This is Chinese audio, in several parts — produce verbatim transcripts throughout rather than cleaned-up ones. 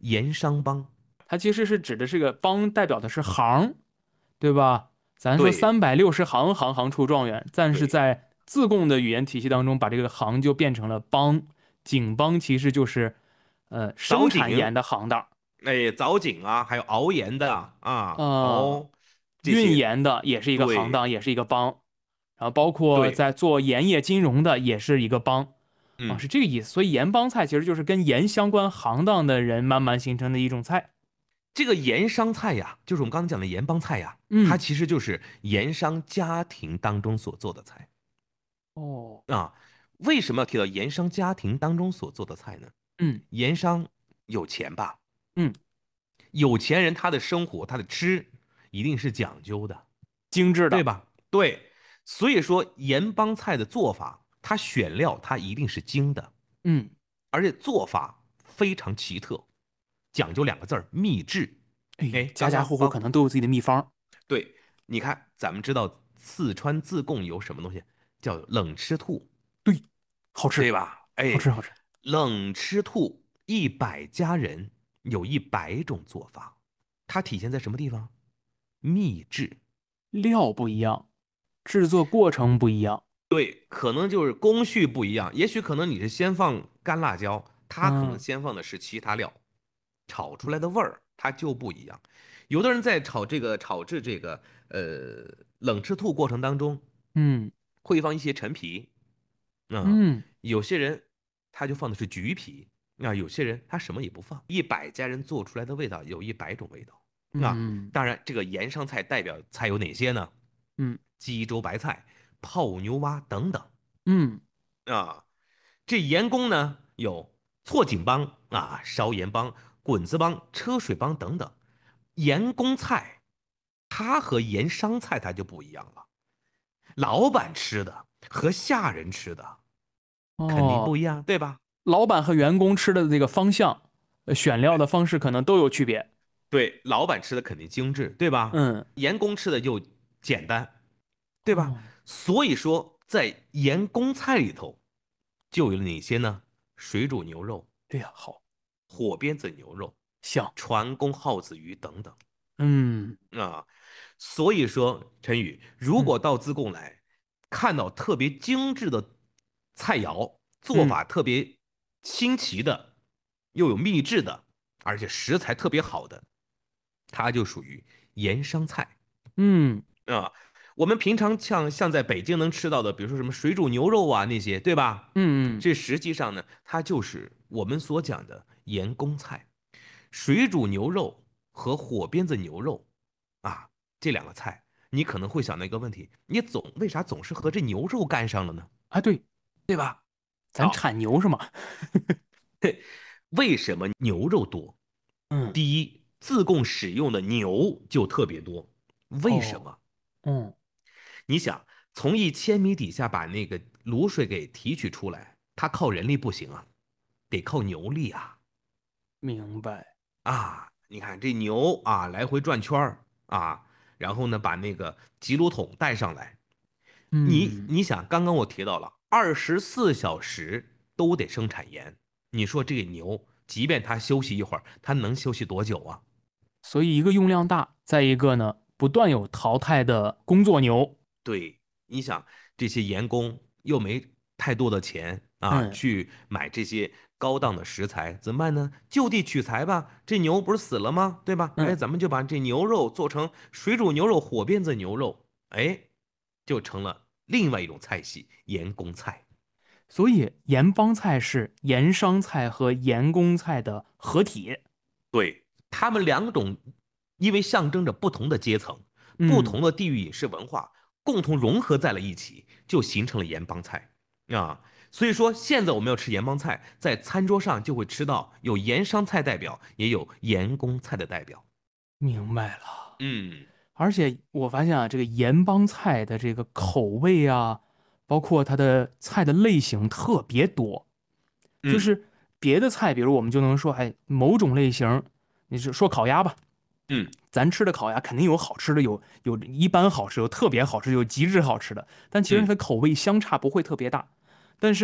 盐商帮。 它其实是指的这个帮代表的是行，对吧？咱说对三百六十行，行行出状元，但是对， 在自贡的语言体系当中，把这个行就变成了帮，井帮其实就是呃生产盐凿井， 的行当， 哎，凿井啊，还有熬盐的啊， 呃， 熬这运些。 盐的也是一个行对当，也是一个帮，然后包括对， 在做盐业金融的也是一个帮。啊， 嗯。 是这个意思。所以盐帮菜其实就是跟盐相关行当的人慢慢形成的一种菜。 这个盐商菜呀，就是我们刚才讲的盐帮菜呀，它嗯， 其实就是盐商家庭当中所做的菜哦， 啊。为什么要提到盐商家庭当中所做的菜呢？ 嗯盐商有钱吧？ 嗯， 有钱人他的生活，他的吃一定是讲究的， 精致的， 对吧？对，所以说盐帮菜的做法，它选料它一定是精的， 嗯， 而且做法非常奇特，讲究两个字儿秘制。 哎， 哎， 家家户户刚刚包可能都有自己的秘方。 对，你看，咱们知道四川自贡有什么东西，叫冷吃兔， 对，好吃， 对吧？哎， 好吃，好吃。 冷吃兔一百家人有一百种做法，它体现在什么地方？秘制。 料不一样，制作过程不一样。 对，可能就是工序不一样，也许可能你是先放干辣椒，它可能嗯先放的是其他料，炒出来的味儿它就不一样。有的人在炒这个炒制这个呃冷吃兔过程当中， 嗯会放一些陈皮，啊、 嗯有些人他就放的是橘皮，啊、有些人他什么也不放。一百家人做出来的味道有一百种味道，啊、 嗯当然这个盐上菜代表菜有哪些呢？ 嗯冀州白菜、泡牛蛙等等。 嗯， 啊，这盐工呢有错井帮啊、烧盐帮、滚子帮、车水帮等等。盐工菜它和盐商菜它就不一样了，老板吃的和下人吃的肯定不哦， 一样，对吧？ 老板和员工吃的这个方向，呃选料的方式可能都有区别。 对，老板吃的肯定精致，对吧？ 嗯， 盐工吃的就简单，对吧？ 哦， 所以说，在盐工菜里头就有哪些呢？水煮牛肉、 对呀，好， 火鞭子牛肉、 香。 船工耗子鱼等等。 嗯啊，所以说，陈宇，如嗯果到自贡来，看到特别精致的菜肴，做嗯法特别新奇的，又有秘制的，而且食材特别好的，它就属于盐商菜嗯啊。我们平常像像在北京能吃到的，比如说什么水煮牛肉啊那些，对吧？ 嗯嗯， 这实际上呢，它就是我们所讲的盐工菜。水煮牛肉和火鞭子牛肉啊，这两个菜，你可能会想到一个问题：你总为啥总是和这牛肉干上了呢？ 啊，对， 对吧？ 咱好， 产牛是吗？ 为什么牛肉多？ 嗯， 第一，自贡使用的牛就特别多。为什哦， 么？ 嗯， 你想从一千米底下把那个卤水给提取出来，它靠人力不行啊，得靠牛力啊。 明白。 啊，你看这牛啊，来回转圈儿啊，然后呢，把那个集卤桶带上来。你嗯， 你想，刚刚我提到了，二十四小时都得生产盐。你说这个牛，即便它休息一会儿，它能休息多久啊？ 所以一个用量大，再一个呢，不断有淘汰的工作牛。 对，你想这些盐工又没太多的钱啊， 嗯去买这些高档的食材，怎么办呢？就地取材吧。这牛不是死了吗？对吧？哎， 嗯， 咱们就把这牛肉做成水煮牛肉、火鞭子牛肉，哎，就成了另外一种菜系——盐工菜。 所以盐帮菜是盐商菜和盐工菜的合体。 对，他们两种，因为象征着不同的阶层、不嗯， 同的地域饮食文化，共同融合在了一起，就形成了盐帮菜啊。所以说，现在我们要吃盐帮菜，在餐桌上就会吃到有盐商菜代表，也有盐工菜的代表。 明白了。 嗯而且我发现啊，这个盐帮菜的这个口味啊，包括它的菜的类型特别多。就嗯是别的菜，比如我们就能说，哎，某种类型，你是说烤鸭吧？ 嗯， 咱吃的烤鸭肯定有好吃的，有有一般好吃，有特别好吃，有极致好吃的。但其实它嗯， 的口味相差不会特别大。但是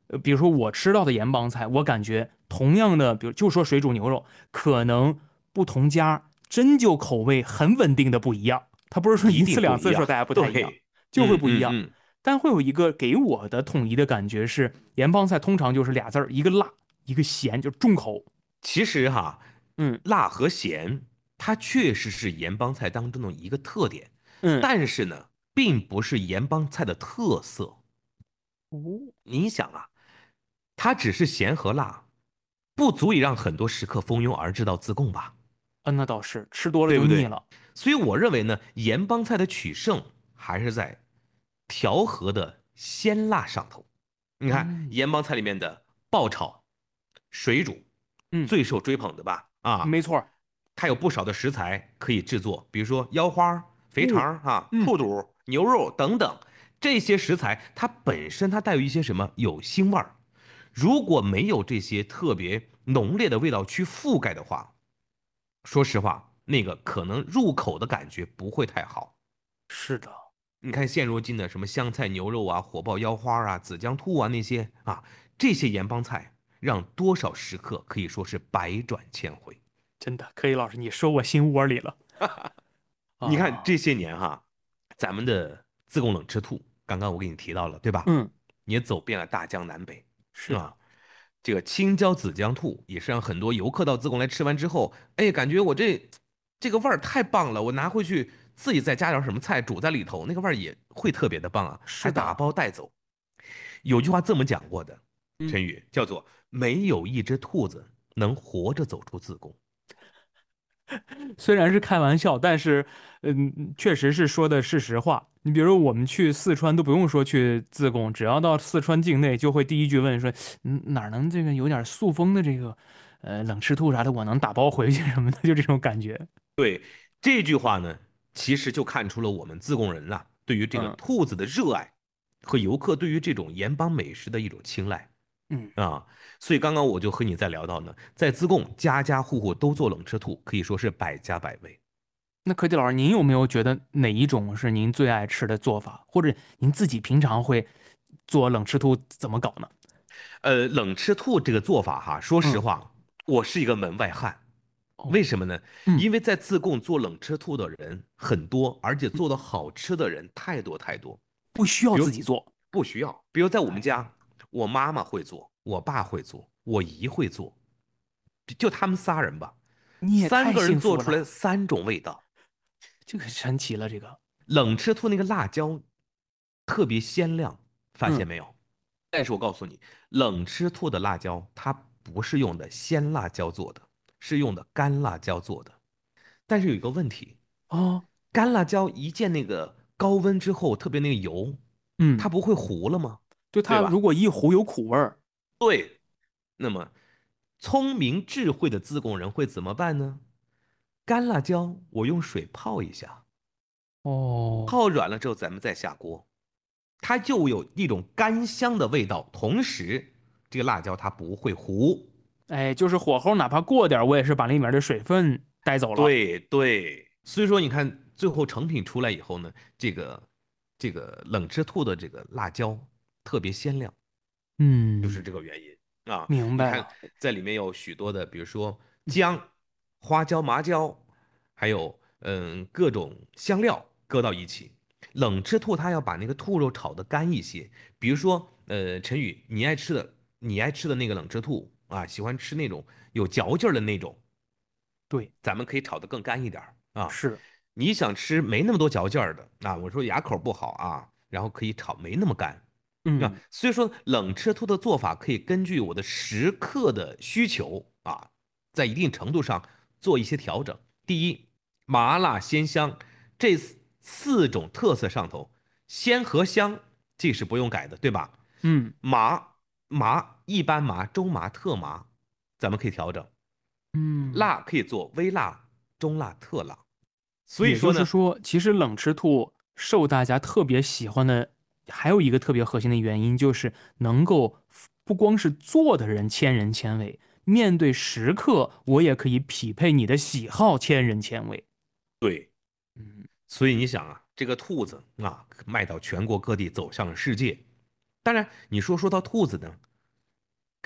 呃，比如说我吃到的盐帮菜，我感觉同样的，比如就说水煮牛肉，可能不同家真就口味很稳定的不一样。它不是说一一次定不一样。 两次说大家不太一样， 对， 就会嗯不一样。 嗯嗯， 但会有一个给我的统一的感觉是，盐帮菜通常就是俩字儿，一个辣，一个咸，就重口。 其实哈， 嗯辣和咸，它确实是盐帮菜当中的一个特点， 嗯， 但是呢，并不是盐帮菜的特色。 哦， 你想啊，它只是咸和辣，不足以让很多食客蜂拥而至到自贡吧？ 嗯，那倒是，吃多了对不对？ 就腻了。 所以我认为呢，盐帮菜的取胜还是在调和的鲜辣上头。你看嗯盐帮菜里面的爆炒、水煮， 嗯， 最受追捧的吧？啊， 没错儿。 它有不少的食材可以制作，比如说腰花、肥哦， 肠啊、 嗯， 兔肚、牛肉等等。这些食材它本身它带有一些什么？有腥味儿。如果没有这些特别浓烈的味道去覆盖的话，说实话，那个可能入口的感觉不会太好。 是的， 你看现如今的什么香菜牛肉啊、火爆腰花啊、紫姜兔啊那些啊，这些盐帮菜让多少食客可以说是百转千回。 真的，可以，老师，你说我心窝里了你看啊。 这些年哈，咱们的自贡冷吃兔，刚刚我给你提到了，对吧？ 嗯， 也走遍了大江南北是的， 啊。这个青椒紫姜兔也是让很多游客到自贡来吃完之后，哎，感觉我这这个味儿太棒了，我拿回去自己再加点什么菜煮在里头，那个味儿也会特别的棒啊，还打是的。 包带走。有句话这么讲过的， 嗯。 成语叫做“没有一只兔子能活着走出自贡”。 虽然是开玩笑，但是，嗯，确实是说的是实话。你比如我们去四川都不用说去自贡，只要到四川境内，就会第一句问说，嗯，哪儿能这个有点塑封的这个，呃，冷吃兔啥的，我能打包回去什么的，就这种感觉。 对，这句话呢，其实就看出了我们自贡人呐、对于这个嗯兔子的热爱，和游客对于这种盐帮美食的一种青睐嗯， 啊。所以刚刚我就和你在聊到呢，在自贡家家户户都做冷吃兔，可以说是百家百味。 那柯基老师，您有没有觉得哪一种是您最爱吃的做法，或者您自己平常会做冷吃兔怎么搞呢？ 呃，冷吃兔这个做法哈，说实嗯， 话，我是一个门外汉。为哦， 什么呢？ 嗯， 因为在自贡做冷吃兔的人很多，而且做的好吃的人太多太多。 不需要比如自己做。 不需要，比如在我们哎， 家，我妈妈会做，我爸会做，我姨会做，就他们仨人吧， 你也太三个人幸福了， 做出来三种味道。 这个神奇了，这个。 冷吃兔那个辣椒特别鲜亮，发嗯。 现没有？但是我告诉你，冷吃兔的辣椒它不是用的鲜辣椒做的，是用的干辣椒做的。但是有一个问题， 哦， 干辣椒一见那个高温之后，特别那个油， 嗯， 它不会糊了吗？ 对， 对吧？ 它如果一糊有苦味儿。 对，那么聪明智慧的自贡人会怎么办呢？干辣椒我用水泡一下， 哦， 泡软了之后咱们再下锅，它就有一种干香的味道，同时这个辣椒它不会糊。 哎，就是火候哪怕过点儿我也是把里面的水分带走了。 对对，所以说你看最后成品出来以后呢，这个这个冷吃兔的这个辣椒特别鲜亮，就是嗯， 这个原因啊。你看明白了。 在里面有许多的，比如说姜、花椒、麻椒，还有嗯各种香料搁到一起。冷吃兔它要把那个兔肉炒得干一些，比如说呃陈宇你爱吃的你爱吃的那个冷吃兔啊，喜欢吃那种有嚼劲儿的那种。 对， 咱们可以炒得更干一点儿啊。 是， 你想吃没那么多嚼劲儿的啊？我说牙口不好啊，然后可以炒没那么干。啊， 嗯所以说冷吃兔的做法可以根据我的食客的需求啊，在一定程度上做一些调整。第一，麻辣鲜香这四四种特色上头，鲜和香这是不用改的，对吧？ 嗯麻麻一般麻、中麻、特麻，咱们可以调整。 嗯， 辣可以做微辣、中辣、特辣。所以也就说呢， 是说，其实冷吃兔受大家特别喜欢的，还有一个特别核心的原因，就是能够不光是做的人千人千味，面对食客，我也可以匹配你的喜好，千人千味。 对， 嗯所以你想啊，这个兔子啊，卖到全国各地，走向了世界。当然，你说说到兔子呢，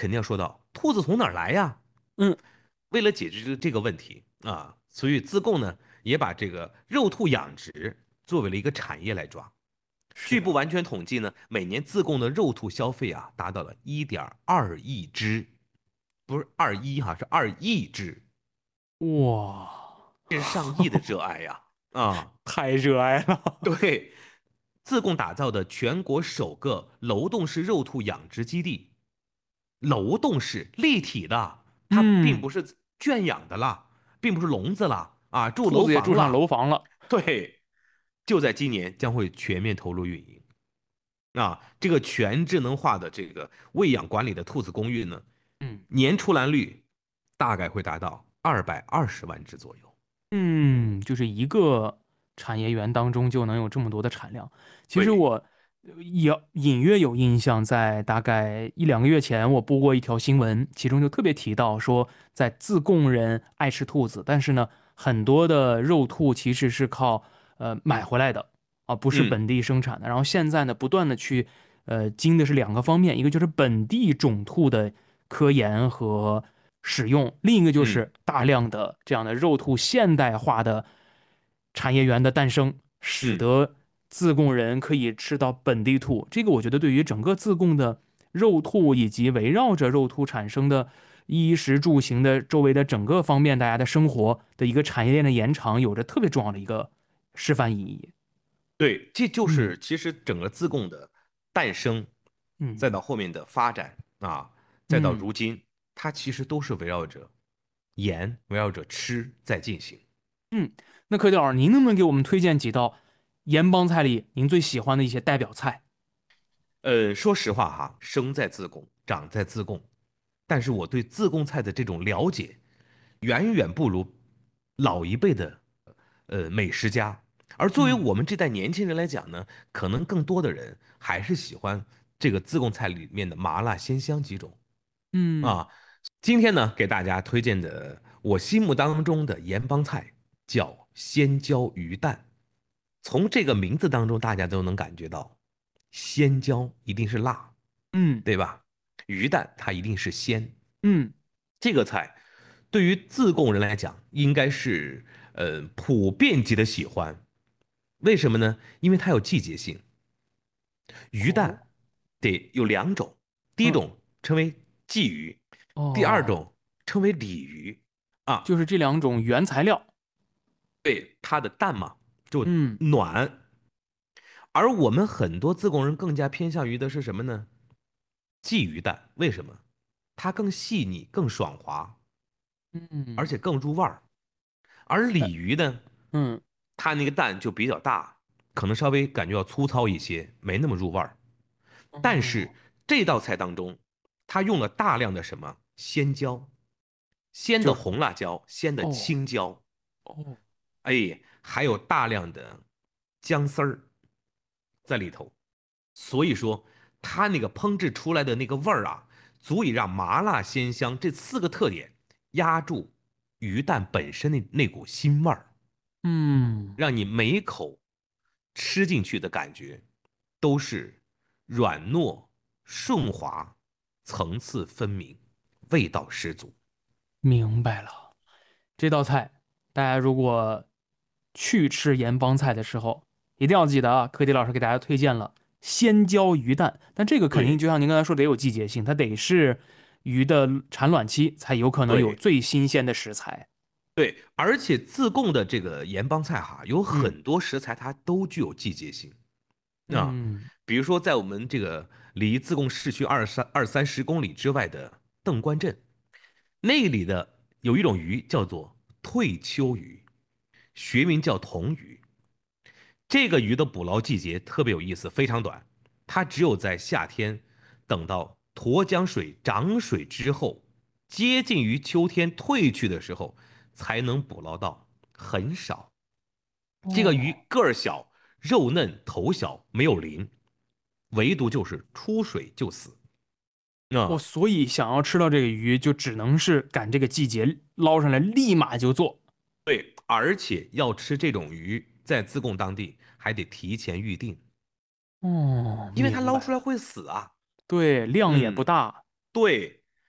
肯定要说到兔子从哪儿来呀？ 嗯， 为了解决这这个问题啊，所以自贡呢也把这个肉兔养殖作为了一个产业来抓。 是的。 据不完全统计呢，每年自贡的肉兔消费啊达到了一点二亿只，不是二一哈，是二亿只， 哇， 这是上亿的热爱呀！啊， 太热爱了。 对，自贡打造的全国首个楼栋式肉兔养殖基地，楼栋式立体的，它并嗯， 不是圈养的啦，并不是笼子啦，啊，住兔楼子也住上房了。 楼房了。 对，就在今年将会全面投入运营。啊，这个全智能化的这个喂养管理的兔子公寓呢， 嗯。 年出栏率大概会达到二百二十万只左右。 嗯，就是一个产业园当中就能有这么多的产量。其实对， 我呃也隐约有印象，在大概一两个月前，我播过一条新闻，其中就特别提到说，在自贡人爱吃兔子，但是呢，很多的肉兔其实是靠呃买回来的啊，不是嗯本地生产的。然后现在呢，不断的去呃经的是两个方面，一个就是本地种兔的科研和使用，另一个就嗯， 是大量的这样的肉兔现代化的产业园的诞生，使嗯， 得自贡人可以吃到本地兔。这个我觉得对于整个自贡的肉兔以及围绕着肉兔产生的衣食住行的周围的整个方面，大家的生活的一个产业链的延长，有着特别重要的一个示范意义。 对，这就嗯是其实整个自贡的诞生， 嗯再到后面的发展啊，再到嗯如今，它其实都是围绕着盐，围绕着吃在进行。 嗯。那柯教授，您能不能给我们推荐几道盐帮菜里您最喜欢的一些代表菜？ 呃，说实话哈，生在自贡，长在自贡，但是我对自贡菜的这种了解，远远不如老一辈的呃美食家。而作为嗯我们这代年轻人来讲呢，可能更多的人还是喜欢这个自贡菜里面的麻辣鲜香几种嗯。 啊。今天呢，给大家推荐的我心目当中的盐帮菜叫鲜椒鱼蛋。从这个名字当中，大家都能感觉到，鲜椒一定是辣， 嗯对吧？鱼蛋它一定是鲜。 嗯。 这个菜对于自贡人来讲，应该是呃普遍级的喜欢。为什么呢？因为它有季节性。鱼哦。 蛋得有两种，第一嗯。 种称为鲫鱼，第二哦， 种称为鲤鱼啊。 就是这两种原材料。 对，它的蛋嘛就嗯暖，而我们很多自贡人更加偏向于的是什么呢？鲫鱼蛋，为什么？它更细腻、更爽滑，而嗯。 且更入味儿。而哎。 鲤鱼呢， 嗯。 它那个蛋就比较大，可能稍微感觉要粗糙一些，没那么入味儿。但是哦这道菜当中，它用了大量的什么鲜椒，鲜的就是红辣椒，鲜的哦青椒， 哦。 哎，还有大量的姜丝儿在里头。所以说，它那个烹制出来的那个味儿啊，足以让麻辣鲜香这四个特点压住鱼蛋本身的那股腥味儿， 嗯。 让你每口吃进去的感觉都是软糯、顺滑、层次分明，味道十足。 明白了。这道菜大家如果去吃盐帮菜的时候，一定要记得啊，柯迪老师给大家推荐了鲜椒鱼蛋，但这个肯定对就像您刚才说得有季节性，它得是鱼的产卵期才有可能有对最新鲜的食材。 对，而且自贡的这个盐帮菜哈，有嗯很多食材它都具有季节性。啊， 嗯。 比如说在我们这个离自贡市区二三二三十公里之外的邓关镇，那里的有一种鱼叫做退秋鱼，学名叫铜鱼。这个鱼的捕捞季节特别有意思，非常短，它只有在夏天，等到沱江水涨水之后，接近于秋天退去的时候，才能捕捞到，很少。这个鱼哦。 个儿小，肉嫩，头小，没有鳞，唯独就是出水就死。 哦， 啊， 所以想要吃到这个鱼，就只能是赶这个季节捞上来，立马就做。 对，而且要吃这种鱼，在自贡当地还得提前预定， 哦， 因为它明白了。 捞出来会死啊。 对，量也不嗯， 大。 对，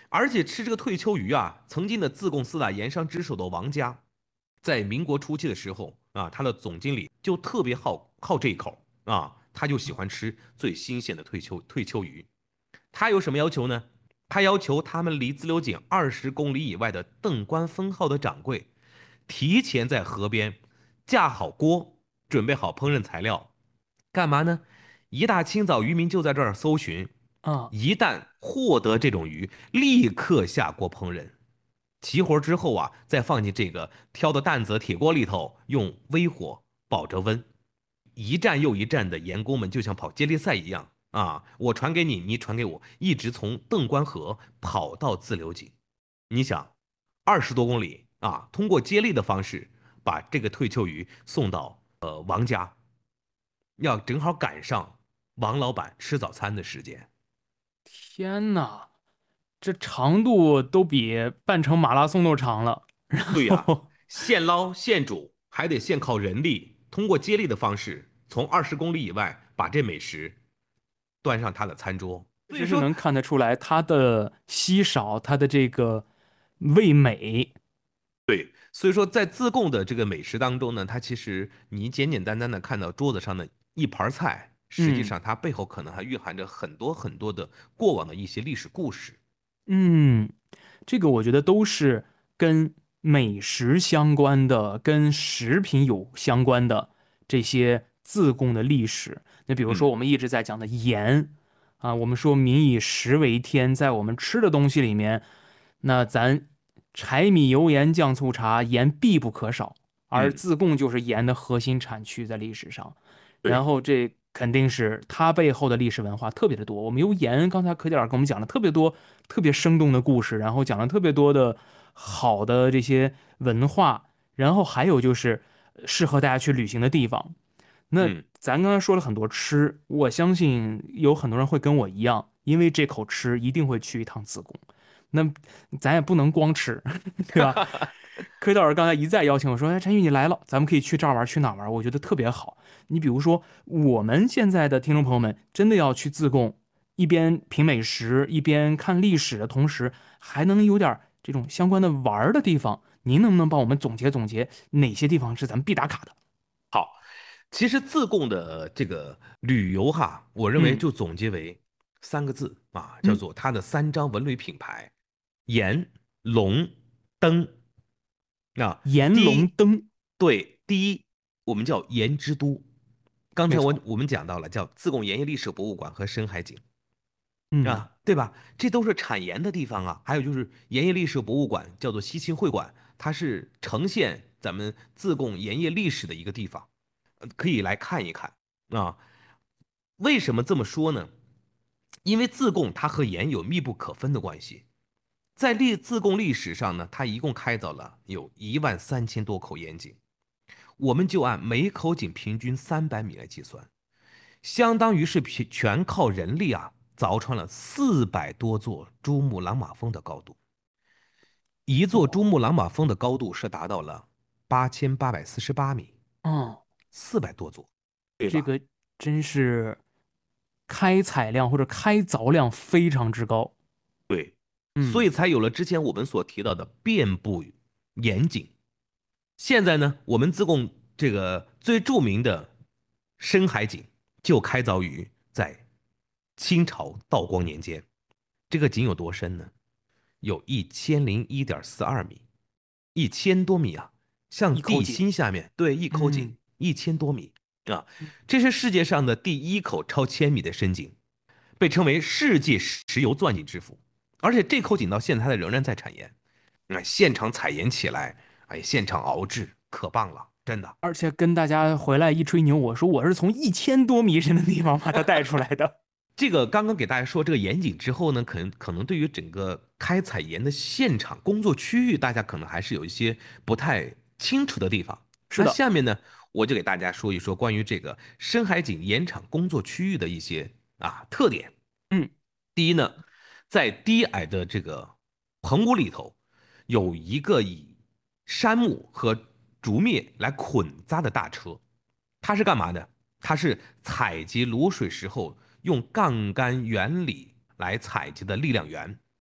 而且吃这个退休鱼啊，曾经的自贡四大盐商之首的王家，在民国初期的时候啊，他的总经理就特别好好这一口啊，他就喜欢吃最新鲜的退休退休鱼。他有什么要求呢？他要求他们离自流井二十公里以外的邓官分号的掌柜，提前在河边架好锅，准备好烹饪材料。干嘛呢？一大清早，渔民就在这儿搜寻， 啊， 一旦获得这种鱼，立刻下锅烹饪。起火之后啊，再放进这个挑的担子、铁锅里头，用微火保着温。一站又一站的盐工们就像跑接力赛一样啊，我传给你，你传给我，一直从邓关河跑到自流井。你想，二十多公里啊，通过接力的方式把这个退休鱼送到呃王家，要正好赶上王老板吃早餐的时间。 天呐，这长度都比半程马拉松都长了。然对呀， 后现捞现煮，还得现靠人力，通过接力的方式，从二十公里以外把这美食端上他的餐桌。所以说， 确实是能看得出来它的稀少，它的这个味美。 对，所以说在自贡的这个美食当中呢，它其实你简简单单的看到桌子上的一盘菜，实际嗯上它背后可能还蕴含着很多很多的过往的一些历史故事。 嗯，这个我觉得都是跟美食相关的，跟食品有相关的这些自贡的历史。那比如说嗯， 我们一直在讲的盐啊，我们说民以食为天，在我们吃的东西里面，那咱柴米油盐酱醋茶，盐必不可少。而嗯， 自贡就是盐的核心产区，在历史上。然对， 后这肯定是它背后的历史文化特别的多。我们由盐，刚才可点儿给我们讲了特别多、特别生动的故事，然后讲了特别多的好的这些文化，然后还有就是呃适合大家去旅行的地方。那嗯， 咱刚才说了很多吃，我相信有很多人会跟我一样，因为这口吃一定会去一趟自贡。那咱也不能光吃，对吧？柯导师刚才一再邀请我说：“哎，陈宇你来了，咱们可以去这儿玩，去哪儿玩？”我觉得特别好。你比如说，我们现在的听众朋友们真的要去自贡，一边品美食，一边看历史的同时，还能有点这种相关的玩儿的地方。您能不能帮我们总结总结哪些地方是咱们必打卡的？ 好。其实自贡的这个旅游哈，我认为嗯就总结为三个字啊，叫嗯， 做它的三张文旅品牌：盐、龙、灯。啊， 岩第一， 龙灯， 对，第一，我们叫盐之都。刚才没错。 我我们讲到了，叫自贡盐业历史博物馆和深海景嗯啊，对吧？这都是产盐的地方啊。还有就是盐业历史博物馆，叫做西秦会馆，它是呈现咱们自贡盐业历史的一个地方，呃可以来看一看啊。为什么这么说呢？因为自贡它和盐有密不可分的关系。在历自贡历史上呢，它一共开凿了有一万三千多口盐井，我们就按每口井平均三百米来计算，相当于是全全靠人力啊凿穿了四百多座珠穆朗玛峰的高度。一座珠哦穆朗玛峰的高度是达到了八千八百四十八米， 哦， 四百多座，对吧？ 这个真是开采量或者开凿量非常之高。 对，所嗯， 以才有了之前我们所提到的遍布盐井。现在呢，我们自贡这个最著名的深海井就开凿于在清朝道光年间。这个井有多深呢？有一千零一点四二米，一千多米啊！像地一口井。 心下面，对，一口井嗯， 一千多米啊！这是世界上的第一口超千米的深井，被称为世界石油钻井之父。而且这口井到现在它仍然在产盐，那现场采盐起来，哎，现场熬制，可棒了，真的。 而且跟大家回来一吹牛，我说我是从一千多米深的地方把它带出来的。 这个刚刚给大家说这个盐井之后呢，可能可能对于整个开采盐的现场工作区域，大家可能还是有一些不太清楚的地方。那是的。 下面呢，我就给大家说一说关于这个深海井盐场工作区域的一些啊特点。 嗯， 第一呢，在低矮的这个棚屋里头，有一个以杉木和竹篾来捆扎的大车，它是干嘛的？它是采集卤水时候用杠杆原理来采集的力量源。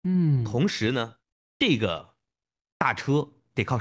嗯同时呢，这个大车得靠